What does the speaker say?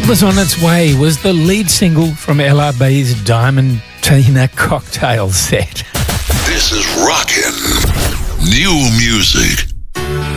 Was on its way was the lead single from LRB's Diamantina cocktail set. This is Rockin' New Music.